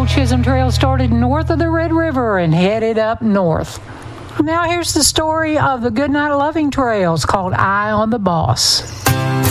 Chisholm Trail started north of the Red River and headed up north. Now here's the story of the Goodnight Loving Trails called Eye on the Boss.